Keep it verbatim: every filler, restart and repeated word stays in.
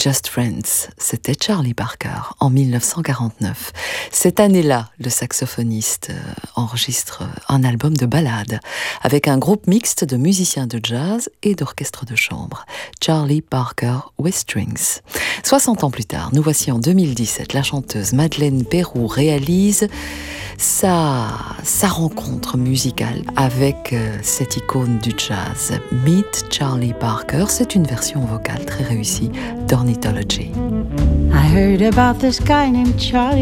Just Friends, c'était Charlie Parker en mille neuf cent quarante-neuf. Cette année-là, le saxophoniste enregistre un album de ballades avec un groupe mixte de musiciens de jazz et d'orchestre de chambre, Charlie Parker with Strings. soixante ans plus tard, nous voici en deux mille dix-sept, la chanteuse Madeleine Peyroux réalise sa, sa rencontre musicale avec euh, cette icône du jazz. Meet Charlie Parker, c'est une version vocale très réussie d'Ornithology. I heard about this guy named Charlie